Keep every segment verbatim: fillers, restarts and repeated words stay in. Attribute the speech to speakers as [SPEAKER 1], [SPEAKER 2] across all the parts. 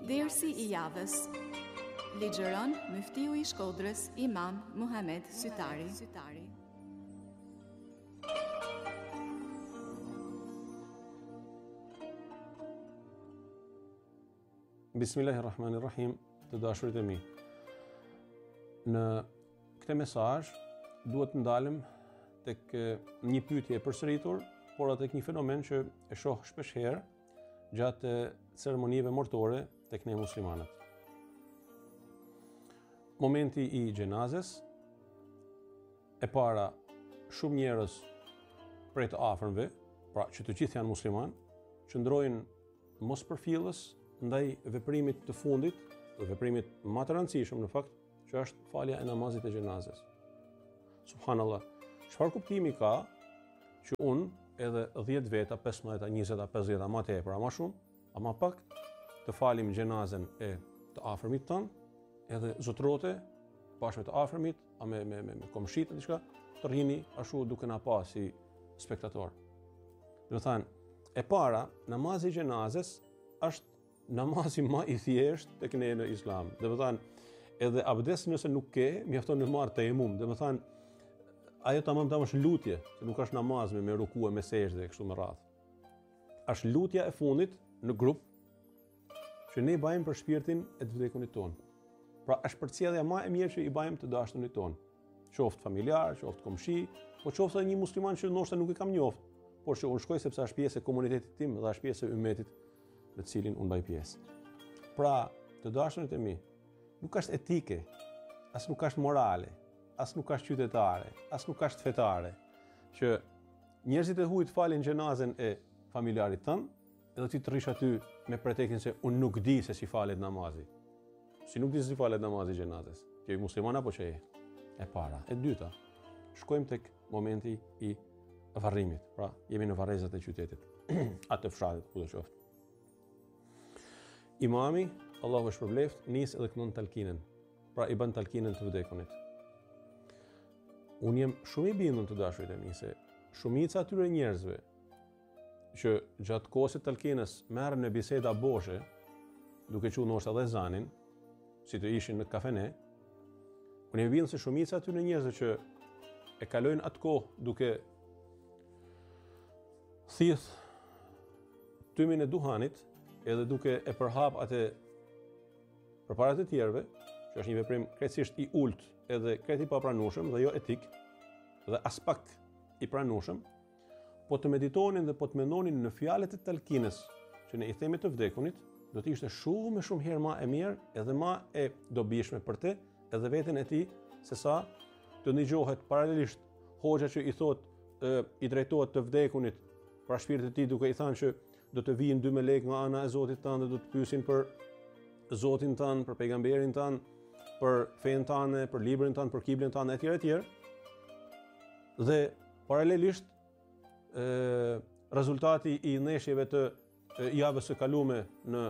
[SPEAKER 1] Dersi i javës. Ligjeron Muftiu i Shkodrës, Imam Muhamet Sytari.
[SPEAKER 2] Bismillahirrahmanirrahim, të dashurit e mi. Në këtë mesazh duhet të ndalem tek një pyetje e përsëritur, por tek një fenomen që e shoh shpesh herë gjatë ceremonive martore tek ne muslimanët. Momenti i gjenazes, e para, shumë njerëz prej të afërmve, pra që të gjithë janë musliman, qëndrojnë mos përfillës ndaj veprimit të fundit, dhe veprimit më të rëndësishëm në fakt, që është falja e namazit e gjenazes. Subhanallah, çfarë kuptimi ka që unë edhe dhjetë veta, pesëmbëdhjetë, njëzet, pesëdhjetë, më tepër, më shumë, ama pak të falim gjenazen e të afërmit tonë, edhe zotrote, bashkë me të afërmit, a me me me, me komshit diçka, të rrini ashtu duke na pa si spektator. Do të thënë, e para, namazi i gjenazes është namazi më i thjeshtë tek ne në Islam. Do të thënë, edhe abdes nëse nuk ke, mjafton të marr tejemum. Do të thënë, ajo tamam tamam është lutje, se nuk është namaz me, me ruku e me sejdë kështu me radhë. Është lutja e fundit në grup që ne i bëjmë për shpirtin e të vdekunit ton. Pra është përcjellja më e mirë që i bëjmë të dashurit ton. Qoftë familjar, qoftë komshi, po qoftë edhe një musliman që ndoshta nuk e kam njoft, por që unë shkoj sepse është pjesë e komunitetit tim dhe është pjesë e ummetit në të cilin unë bëj pjesë. Pra, të dashurit e mi, nuk është etike, as nuk është morale, as nuk është qytetare, as nuk është fetare, që njerëzit e huaj të falin gjenazen e familjarit tënd, edhe ti të rish aty me pretekstin se unë nuk di se si falet namazi. Si nuk di se si falet namazi gjenazes. Kjo i musliman apo që e? E para. E dyta, shkojmë tek momenti i varrimit. Pra, jemi në varrezat e qytetit, atë të fshatit, ku do qoftë. Imami, Allahu e shpërbleft, nis edhe kënon talkinën. Pra, i bën talkinën të vdekunit. Unë jem shumë i bindur të dashurit e mi se shumica atyre njerëzve që gjatë kohës së talkinës merren në biseda boshe, duke qenë ndoshta edhe zanin, si të ishin në kafene, unë e bindur se shumica atyre njerëzve që e kalojnë atë kohë duke thith tymin e duhanit, edhe duke e përhap atë përpara të tjerëve, që është një veprim krejtësisht i ult edhe krejt i papranueshëm dhe jo etik, dhe as pak i pranueshëm, po të meditonin dhe po të mendonin në fjalët e talkinës që ne i themi të vdekunit, do të ishte shumë e shumë herë më e mirë edhe më e dobishme për te edhe veten e tij, se sa të ndëgjohet paralelisht hoxha që i thot e, i drejtohet të vdekunit pra shpirtit të tij duke i thënë që do të vinë dy melek nga ana e Zotit tënd dhe do të pyesin për Zotin tënd, për pejgamberin tënd, për fen tënde, për librin tënd, për kiblën tënd etj etj. Dhe paralelisht e, rezultati i ndeshjeve të e, javës së kaluame në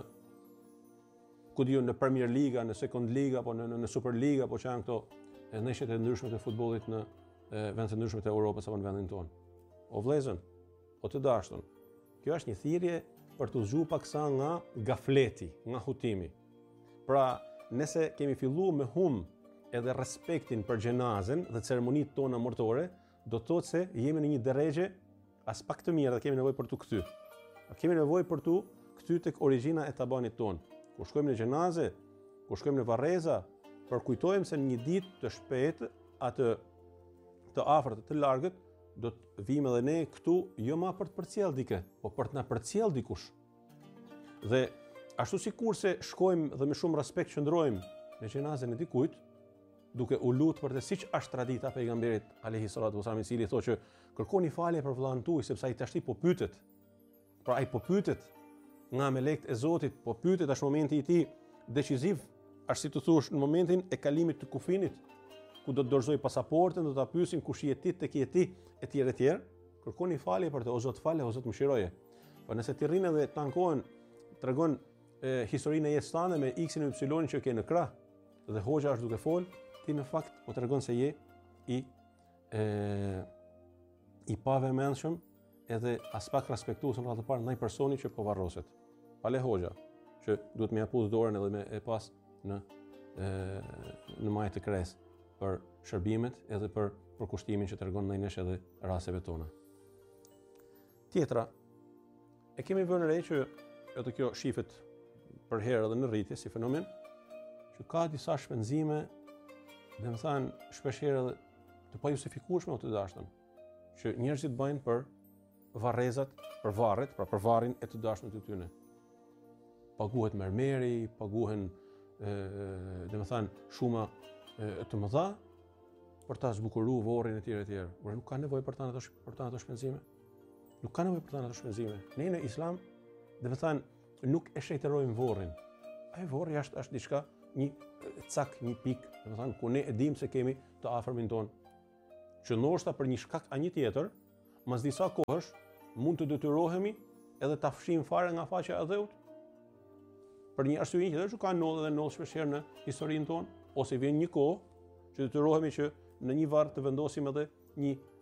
[SPEAKER 2] ku diun në Premier Liga, në Second Liga apo në, në, në Super Liga, apo që janë këto e, ndeshjet e ndryshme të futbollit në e, vende të ndryshme të Europës apo në vendin tonë. O vëllezër, o të dashur, kjo është një thirrje për të zgjuar paksa nga gafleti, nga hutimi. Pra, nëse kemi filluar me hum edhe respektin për gjenazen dhe ceremonitë tona martore, do të thotë se jemi në një drejgje as pak të mirë dhe kemi nevojë për të kthy. Kemi nevojë për të kthy tek origjina e tabanit ton. Kur shkojmë në gjenaze, kur shkojmë në varreza, përkujtojmë se në një ditë të shpejtë, atë të afërt, të largët, do të vijmë edhe ne këtu jo më për të përcjell dikë, po për të na përcjell dikush. Dhe ashtu sikurse shkojmë dhe me shumë respekt qëndrojmë në gjenazën e dikujt, duke u lutur për të siç është tradita e pejgamberit alayhi salatu wasallam, i cili thotë që kërkoni falje për vllahun tuaj sepse ai tashti po pyetet. Pra ai po pyetet nga melekët e Zotit, po pyetet është momenti i tij deciziv, është si të thush në momentin e kalimit të kufinit, ku do të dorëzoj pasaportën, do ta pyesin kush je ti tek je ti etj etj. Kërkoni falje për të, o Zot fale, o Zot mëshiroje. Po nëse ti rrin edhe tankohen, tregon e, historinë e jetës tënde me X-in e Y-in që ke në krah, dhe hoxha është duke fol, ti në fakt po tregon se je i e, i pavëmendshëm edhe as pak respektues në radhë të parë ndaj personit që po varroset. Pale hoxha. që duhet me apuz dorën edhe me e pas në e, në majë të kres për shërbimet edhe për përkushtimin që tregon ndaj nesh edhe rasteve tona. Tjetra, e kemi vënë re që edhe kjo shifet për herë edhe në rritje si fenomen, që ka disa shpenzime, dhe më thanë shpesh herë edhe të pa justifikueshme o të dashtën, që njerëzit bëjnë për varrezat, për varret, pra për varrin e të dashtën të tyre. Paguhet mermeri, paguhen dhe më thanë shuma e, të mëdha për ta zbukuruar varrin e tjerë e tjerë. Por nuk ka nevojë për ta ato për ta ato shpenzime. Nuk ka nevojë për ta ato shpenzime. Ne në Islam, dhe më thanë, nuk e shejterojmë varrin. Ai varri është është diçka, një cak, një pikë, dhe më thanë, ku ne e dimë se kemi të afërmin tonë. Që ndoshta për një shkak a një tjetër, mas disa kohësh mund të detyrohemi edhe ta fshim fare nga faqja e dheut. Për një arsye tjetër që ka ndodhur dhe ndodh shpesh në historinë tonë, ose vjen një kohë që detyrohemi që në një varr të vendosim edhe një